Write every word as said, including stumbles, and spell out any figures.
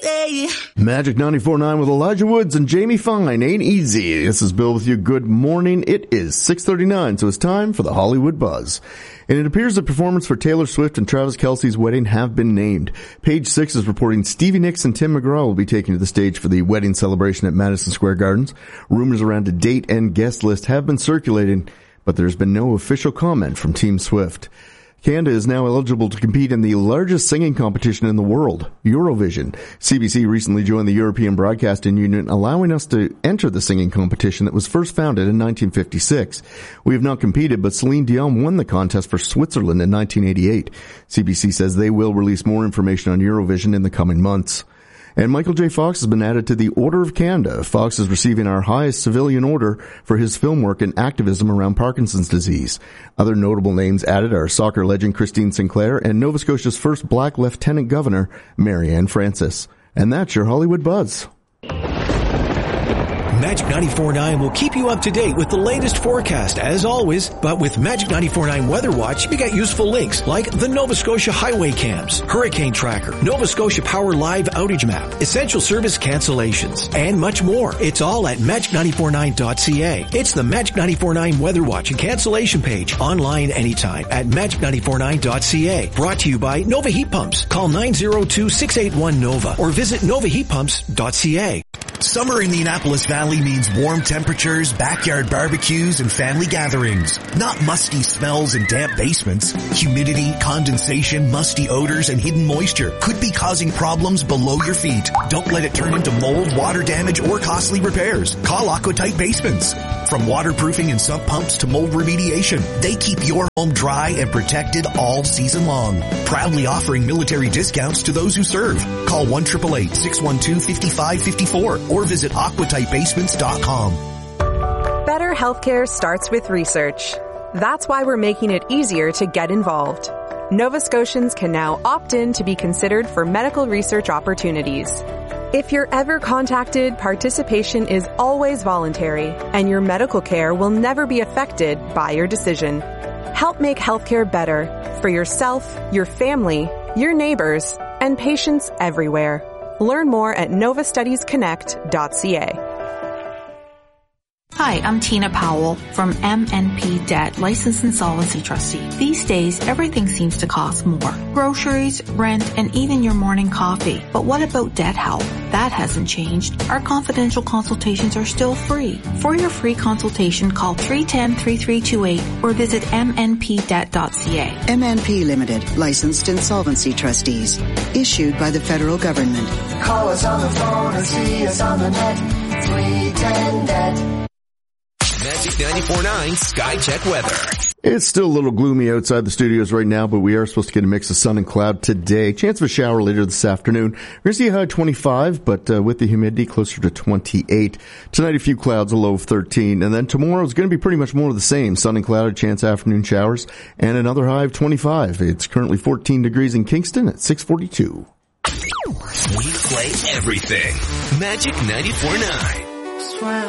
Hey. Magic ninety-four point nine with Elijah Woods and Jamie Fine. Ain't easy. This is Bill with you. Good morning. It is six thirty-nine, so it's time for the Hollywood Buzz. And it appears the performance for Taylor Swift and Travis Kelce's wedding have been named. Page Six is reporting Stevie Nicks and Tim McGraw will be taken to the stage for the wedding celebration at Madison Square Gardens. Rumors around a date and guest list have been circulating, but there's been no official comment from Team Swift. Canada is now eligible to compete in the largest singing competition in the world, Eurovision. C B C recently joined the European Broadcasting Union, allowing us to enter the singing competition that was first founded in nineteen fifty-six. We have not competed, but Celine Dion won the contest for Switzerland in nineteen eighty-eight. C B C says they will release more information on Eurovision in the coming months. And Michael J. Fox has been added to the Order of Canada. Fox is receiving our highest civilian order for his film work and activism around Parkinson's disease. Other notable names added are soccer legend Christine Sinclair and Nova Scotia's first black lieutenant governor, Mary Ann Francis. And that's your Hollywood Buzz. Magic ninety-four point nine will keep you up to date with the latest forecast, as always. But with Magic ninety-four point nine Weather Watch, you get useful links like the Nova Scotia Highway Cams, Hurricane Tracker, Nova Scotia Power Live Outage Map, Essential Service Cancellations, and much more. It's all at magic ninety-four point nine dot c a. It's the Magic ninety-four point nine Weather Watch and cancellation page, online anytime at magic ninety-four point nine dot c a. Brought to you by Nova Heat Pumps. Call nine zero two, six eight one, NOVA or visit nova heat pumps dot c a. Summer in the Annapolis Valley means warm temperatures, backyard barbecues, and family gatherings. Not musty smells and damp basements. Humidity, condensation, musty odors, and hidden moisture could be causing problems below your feet. Don't let it turn into mold, water damage, or costly repairs. Call Aquatight Basements. From waterproofing and sump pumps to mold remediation, they keep your home dry and protected all season long. Proudly offering military discounts to those who serve. Call one eight eight eight, six one two, five five five four or visit aquatight basements dot com. Better healthcare starts with research. That's why we're making it easier to get involved. Nova Scotians can now opt in to be considered for medical research opportunities. If you're ever contacted, participation is always voluntary, and your medical care will never be affected by your decision. Help make healthcare better for yourself, your family, your neighbors, and patients everywhere. Learn more at nova studies connect dot c a. Hi, I'm Tina Powell from M N P Debt, Licensed Insolvency Trustee. These days, everything seems to cost more. Groceries, rent, and even your morning coffee. But what about debt help? That hasn't changed. Our confidential consultations are still free. For your free consultation, call three one zero, three three two eight or visit m n p debt dot c a. M N P Limited, Licensed Insolvency Trustees. Issued by the federal government. Call us on the phone or see us on the net. three one zero net. Magic ninety-four point nine Sky Check Weather. It's still a little gloomy outside the studios right now, but we are supposed to get a mix of sun and cloud today. Chance of a shower later this afternoon. We're going to see a high of twenty-five, but uh, with the humidity closer to twenty-eight. Tonight, a few clouds, a low of thirteen. And then tomorrow is going to be pretty much more of the same. Sun and cloud, chance afternoon showers, and another high of twenty-five. It's currently fourteen degrees in Kingston at six forty-two. We play everything. Magic ninety-four point nine.